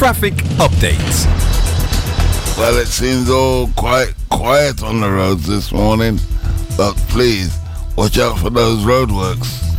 traffic updates. Well, it seems all quite quiet on the roads this morning, but please watch out for those roadworks.